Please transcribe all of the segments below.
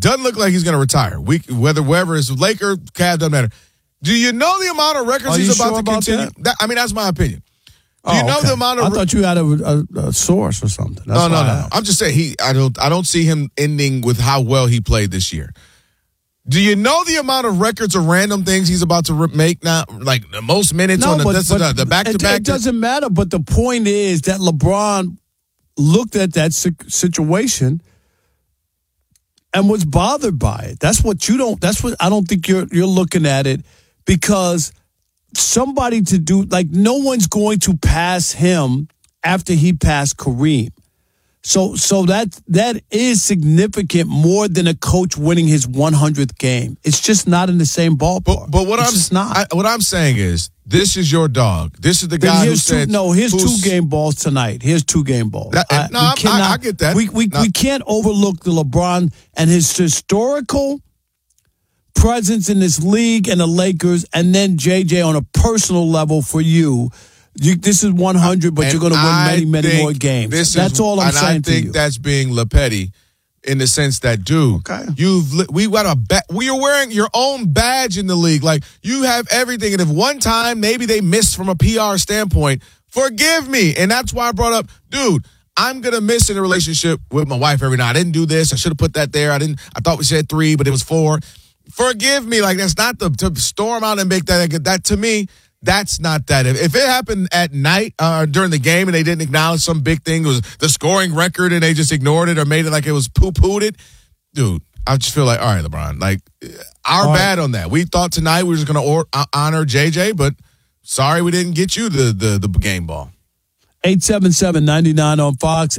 doesn't look like he's going to retire. Whether it's Laker, Cavs, doesn't matter. Do you know the amount of records he's about to continue? That's my opinion. Do you know the amount of? I thought you had a source or something. No. I'm just saying I don't see him ending with how well he played this year. Do you know the amount of records of random things he's about to make now? Like the most minutes on the back-to-back? It doesn't matter, but the point is that LeBron looked at that situation and was bothered by it. That's what I don't think you're looking at it, because somebody to do, like, no one's going to pass him after he passed Kareem. So that is significant, more than a coach winning his 100th game. It's just not in the same ballpark. But what I'm saying is, this is your dog. This is the guy who said... Here's 2 game balls tonight. Here's 2 game balls. I get that. We can't overlook the LeBron and his historical presence in this league and the Lakers, and then JJ on a personal level for you. This is 100, but you're going to win many more games. That's all I'm saying to you. I think that's being LePetty in the sense that, dude, you're wearing your own badge in the league. Like, you have everything. And if one time maybe they missed from a PR standpoint, forgive me. And that's why I brought up, dude, I'm going to miss in a relationship with my wife every night. I didn't do this. I should have put that there. I thought we said 3, but it was 4. Forgive me. Like, that's not to storm out and make that to me. That's not that. If it happened at night during the game and they didn't acknowledge some big thing, it was the scoring record, and they just ignored it or made it like it was poo-pooed it, dude, I just feel like, all right, LeBron, like, bad on that. We thought tonight we were just going to honor JJ, but sorry we didn't get you the game ball. 877-99 on Fox,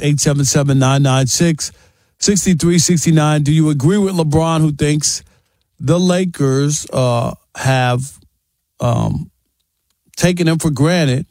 877-996-6369. Do you agree with LeBron, who thinks the Lakers have taking him for granted?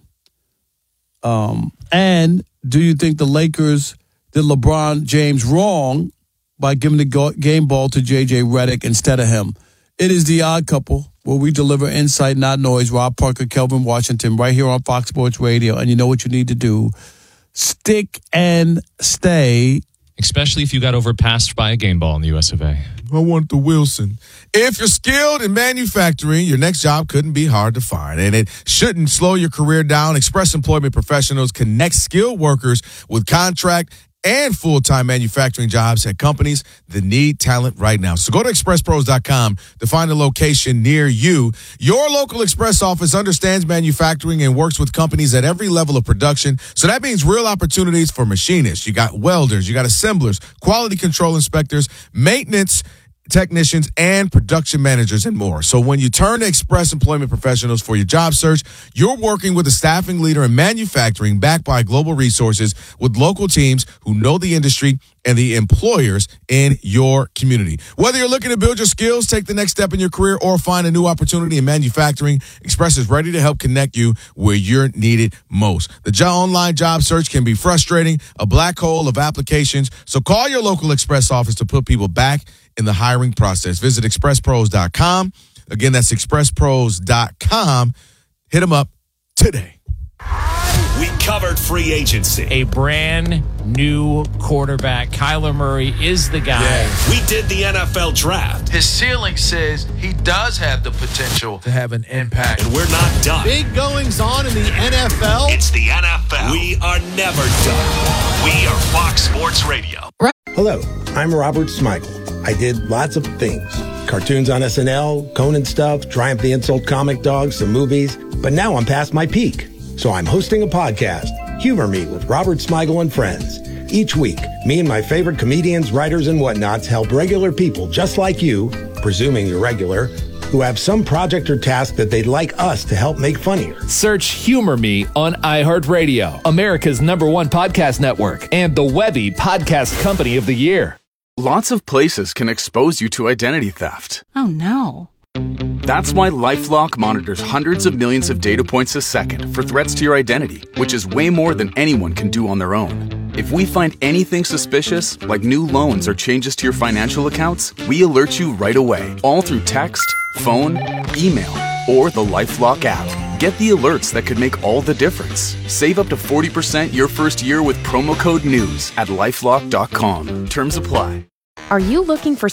And do you think the Lakers did LeBron James wrong by giving the game ball to J.J. Redick instead of him? It is The Odd Couple, where we deliver insight, not noise. Rob Parker, Kelvin Washington, right here on Fox Sports Radio. And you know what you need to do. Stick and stay. Especially if you got overpassed by a game ball in the US of A. I want the Wilson. If you're skilled in manufacturing, your next job couldn't be hard to find, and it shouldn't slow your career down. Express Employment Professionals connect skilled workers with contract and full-time manufacturing jobs at companies that need talent right now. So go to expresspros.com to find a location near you. Your local Express office understands manufacturing and works with companies at every level of production. So that means real opportunities for machinists. You got welders, you got assemblers, quality control inspectors, maintenance technicians, and production managers, and more. So when you turn to Express Employment Professionals for your job search, you're working with a staffing leader in manufacturing backed by global resources with local teams who know the industry and the employers in your community. Whether you're looking to build your skills, take the next step in your career, or find a new opportunity in manufacturing, Express is ready to help connect you where you're needed most. The online job search can be frustrating, a black hole of applications. So call your local Express office to put people back in the hiring process. Visit expresspros.com. Again, that's expresspros.com. Hit them up today. We covered free agency. A brand new quarterback. Kyler Murray is the guy. Yeah. We did the NFL draft. His ceiling says he does have the potential to have an impact. And we're not done. Big goings on in the NFL. It's the NFL. We are never done. We are Fox Sports Radio. Hello, I'm Robert Smigel. I did lots of things. Cartoons on SNL, Conan stuff, Triumph the Insult Comic Dog, some movies. But now I'm past my peak. So I'm hosting a podcast, Humor Me with Robert Smigel and Friends. Each week, me and my favorite comedians, writers, and whatnots help regular people just like you, presuming you're regular, who have some project or task that they'd like us to help make funnier. Search Humor Me on iHeartRadio, America's #1 podcast network, and the Webby Podcast Company of the Year. Lots of places can expose you to identity theft. Oh, no. That's why LifeLock monitors hundreds of millions of data points a second for threats to your identity, which is way more than anyone can do on their own. If we find anything suspicious, like new loans or changes to your financial accounts, we alert you right away, all through text, phone, email, or the LifeLock app. Get the alerts that could make all the difference. Save up to 40% your first year with promo code NEWS at LifeLock.com. Terms apply. Are you looking for